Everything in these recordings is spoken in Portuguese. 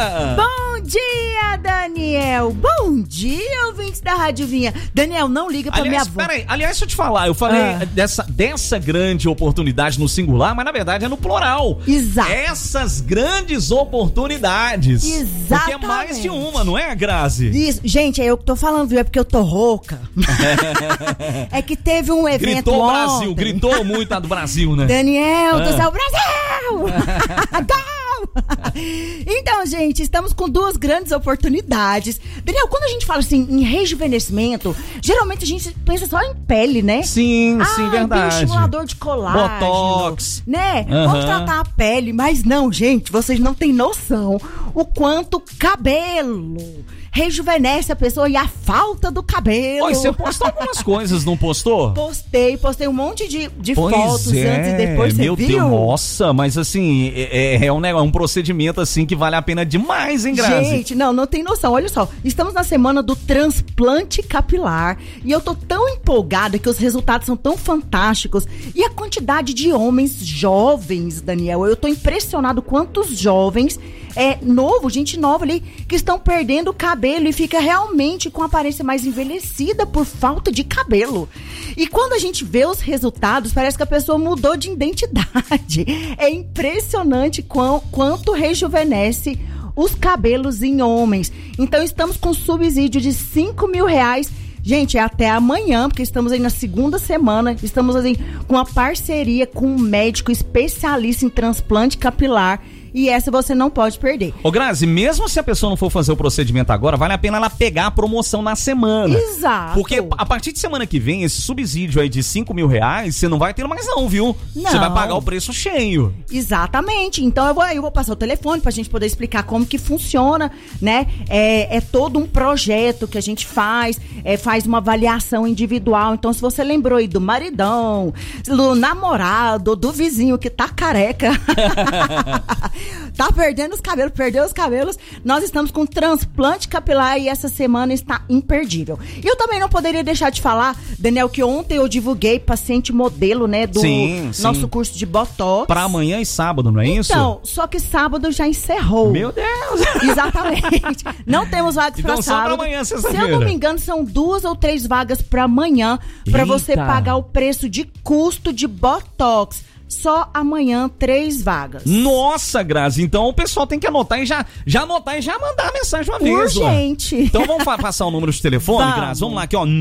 dia! Bom dia, Daniel! Bom dia, ouvintes da Rádio Vinha. Daniel, não liga pra minha avó. Peraí, aliás, deixa eu te falar, eu falei dessa grande oportunidade no singular, mas na verdade é no plural. Exato. Essas grandes oportunidades. Exatamente. Porque é mais de uma, não é, Grazi? Isso, gente, é eu que tô falando, viu? É porque eu tô rouca. É que teve um evento Gritou ontem. Brasil, gritou muito a do Brasil, né? Daniel do céu, Brasil! Gol! Então, gente, estamos com duas grandes oportunidades. Daniel, quando a gente fala assim em rejuvenescimento, geralmente a gente pensa só em pele, né? Sim, verdade. Estimulador de colágeno, botox, né? Vamos tratar a pele, mas não, gente, vocês não têm noção o quanto cabelo rejuvenesce a pessoa e a falta do cabelo. Oi, você postou algumas coisas, não postou? Postei um monte de fotos antes e depois, você meu viu? Deus, nossa, mas assim, é um procedimento assim que vale a pena demais, hein, Grazi? Gente, não tem noção, olha só, estamos na semana do transplante capilar e eu tô tão empolgada que os resultados são tão fantásticos e a quantidade de homens jovens, Daniel, eu tô impressionado quantos jovens gente nova ali, que estão perdendo o cabelo e fica realmente com a aparência mais envelhecida por falta de cabelo. E quando a gente vê os resultados, parece que a pessoa mudou de identidade. É impressionante quanto rejuvenesce os cabelos em homens. Então estamos com subsídio de R$5.000. Gente, é até amanhã, porque estamos aí na segunda semana, estamos assim, com uma parceria com um médico especialista em transplante capilar. E essa você não pode perder. Ô Grazi, mesmo se a pessoa não for fazer o procedimento agora, vale a pena ela pegar a promoção na semana. Exato. Porque a partir de semana que vem, esse subsídio aí de R$5.000, você não vai ter mais não, viu? Não. Você vai pagar o preço cheio. Exatamente. Então eu vou passar o telefone pra gente poder explicar como que funciona, né? É todo um projeto que a gente faz uma avaliação individual. Então, se você lembrou aí do maridão, do namorado, do vizinho que tá careca... tá perdeu os cabelos, nós estamos com transplante capilar e essa semana está imperdível. E eu também não poderia deixar de falar, Daniel, que ontem eu divulguei paciente modelo, né, do nosso curso de Botox. Pra amanhã e sábado, não é isso? Então, só que sábado já encerrou. Meu Deus! Exatamente. Não temos vagas pra sábado. Só pra amanhã, sexta-feira. Se eu não me engano, são 2 ou 3 vagas pra amanhã, pra você pagar o preço de custo de Botox. Só amanhã 3 vagas. Nossa, Grazi, então o pessoal tem que anotar e já anotar e já mandar a mensagem uma vez. Urgente. Então vamos passar o número de telefone, Grazi? Vamos lá aqui, ó,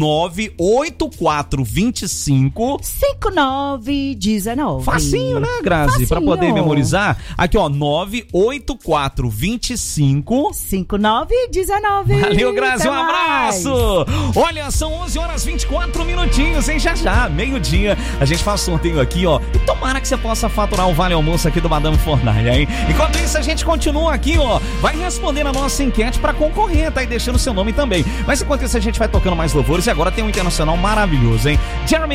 98425-5919. Facinho, né, Grazi? Facinho. Pra poder memorizar. Aqui, ó, 98425-5919. Valeu, Grazi, um abraço. Olha, são 11h24, hein? Já, meio-dia. A gente faz sorteio aqui, ó, e tomara que você possa faturar o Vale Almoço aqui do Madame Fornalha, hein? Enquanto isso, a gente continua aqui, ó. Vai responder a nossa enquete pra concorrer, tá? E deixando o seu nome também. Mas enquanto isso, a gente vai tocando mais louvores e agora tem um internacional maravilhoso, hein? Jeremy